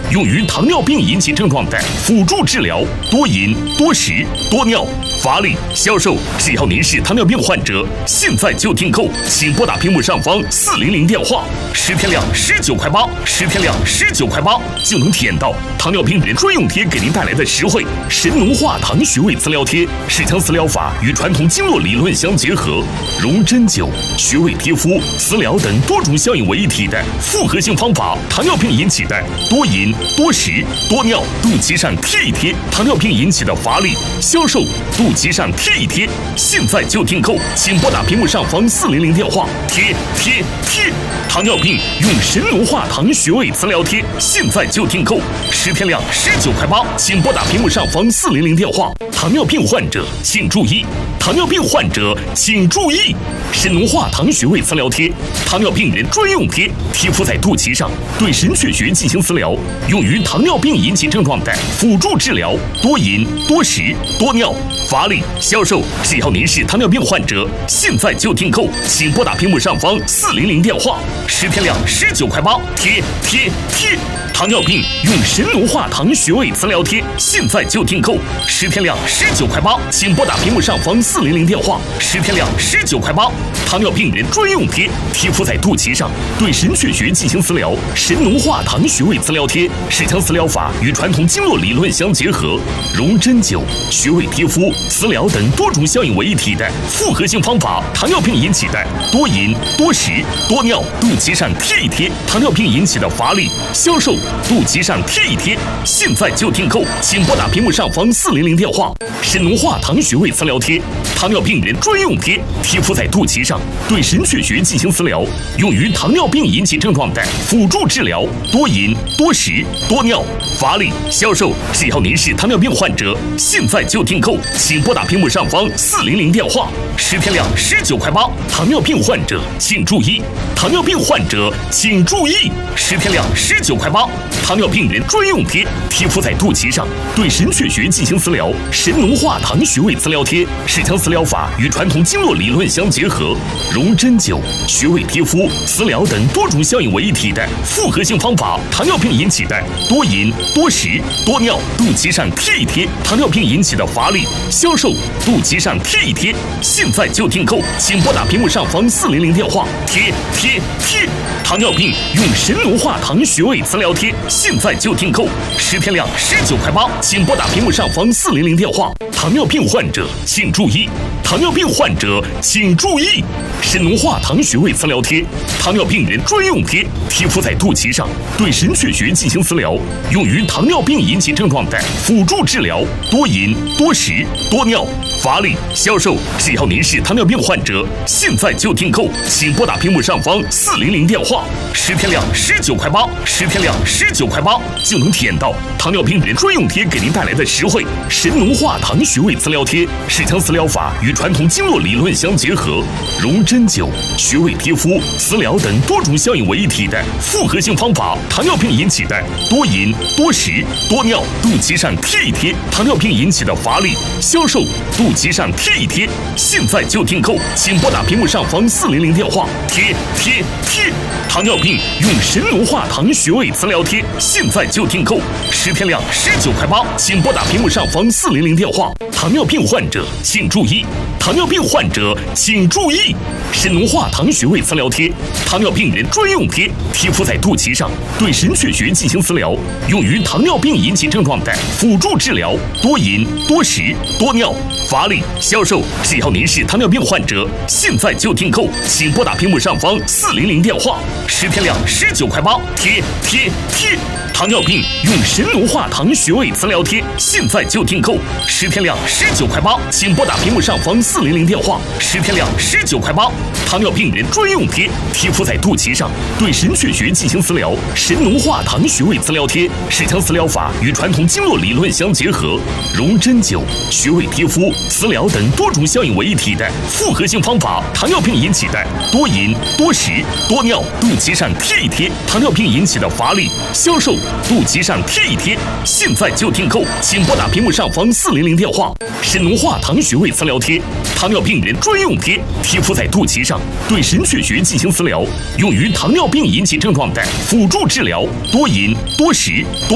用于糖尿病引起症状的辅助治疗，多饮、多食、多尿、乏力、消瘦。只要您是糖尿病患者，现在就订购，请拨打屏幕上方400电话，10天量19块8，10天量19块8，就能体验到糖尿病人专用贴给您带来的实惠。神农化糖穴位磁疗贴是将磁疗法与传统经络理论相结合，融针灸、穴位贴敷、磁疗等多种效应为一体的复合性方法。糖尿病引起的多饮、多食、多尿，肚脐上贴一贴；糖尿病引起的乏力、消瘦，肚脐上贴一贴。现在就订购，请拨打屏幕上方400电话，贴。糖尿病用神农化糖穴位磁疗贴，现在就订购，10天量19块8，请拨打屏幕上方400电话。糖尿病患者请注意，糖尿病患者请注意，神农化糖穴位磁疗贴，糖尿病人专用贴，贴敷在肚脐上，对神阙穴进行磁疗，用于糖尿病引起症状的辅助治疗，多饮、多食、多尿、乏力、消瘦。只要您是糖尿病患者，现在就订购，请拨打屏幕上方400电话，10天量19块8，贴。糖尿病用神农化糖穴位磁疗贴，现在就订购，10天量19块8，请拨打屏幕上方400电话，10天量19块8。糖尿病人专用贴，贴敷在肚脐上，对神阙穴进行磁疗。神农化糖穴位磁疗贴是将磁疗法与传统经络理论相结合，融针灸、穴位贴敷、磁疗等多种效应为一体的复合性方法。糖尿病引起的多饮、多食、多尿，肚脐上贴一贴；糖尿病引起的乏力、消瘦，肚脐上贴一贴。现在就订购，请拨打屏幕上方400电话。神农化糖穴位磁疗贴，糖尿病人专用贴，贴敷在肚脐上，对神阙穴进行磁疗，用于糖尿病引起症状的辅助治疗，多饮、多食、多尿、乏力、消瘦。只要您是糖尿病患者，现在就订购，请拨打屏幕上方400电话，10天量19块8。糖尿病患者请注意，糖尿病患者请注意，10天量19块8。糖尿病人专用贴，贴敷在肚脐上，对神阙穴进行磁疗。神农化糖穴位磁疗贴是将磁疗法与传统经络理论相结合，融针灸、穴位贴敷、磁疗等多种效应为一体的复合性方法。糖尿病引起的多饮、多食、多尿，肚脐上贴一贴；糖尿病引起的乏力、消瘦，肚脐上贴一贴。现在就订购，请拨打屏幕上方400电话，贴。糖尿病用神农化糖穴位磁疗贴，现在就订购，10天量19块8，请拨打屏幕上方400电话。糖尿病患者请注意，糖尿病患者请注意，神农化糖穴位磁疗贴，糖尿病人专用贴，贴敷在肚脐上，对神阙穴进行磁疗，用于糖尿病引起症状的辅助治疗，多饮、多食、多尿、乏力、消瘦。只要您是糖尿病患者，现在就订购，请拨打屏幕上方400电话，10天量19块8，10天量19块8，就能体验到糖尿病人专用贴给您带来的实惠。神农化糖穴位磁疗贴是将磁疗法与传统经络理论相结合，融针灸、穴位贴敷、磁疗等多种效应为一体的复合性方法。糖尿病引起的多饮、多食、多尿，肚脐上贴一贴；糖尿病引起的乏力、消瘦，肚脐上贴一贴。现在就订购，请拨打屏幕上方400电话，贴。糖尿病用神农化糖穴位磁疗贴，现在就订购，10天量19块8，请拨打屏幕上方400电话。糖尿病患者请注意，糖尿病患者请注意，神农化糖穴位磁疗贴，糖尿病人专用贴，贴敷在肚脐上，对神阙穴进行磁疗，用于糖尿病引起症状的辅助治疗，多饮、多食、多尿、乏力、消瘦。只要您是糖尿病患者，现在就订购，请拨打屏幕上方400电话，10天量19块8，贴。糖尿病用神农化糖穴位磁疗贴，现在就订购，10天量19块8，请拨打屏幕上方400电话，10天量19块8。糖尿病人专用贴，贴敷在肚脐上，对神阙穴进行磁疗。神农化糖穴位磁疗贴是将磁疗法与传统经络理论相结合，融针灸、穴位贴敷、磁疗等多种效应为一体的复合性方法。糖尿病引起的多饮、多食、多尿，肚脐上贴一贴；糖尿病引起的乏力、消瘦，肚脐上贴一贴。现在就订购，请拨打屏幕上方400电话。神农化糖穴位磁疗贴，糖尿病人专用贴，贴敷在肚脐上，对神阙穴进行磁疗，用于糖尿病引起症状的辅助治疗，多饮、多食、多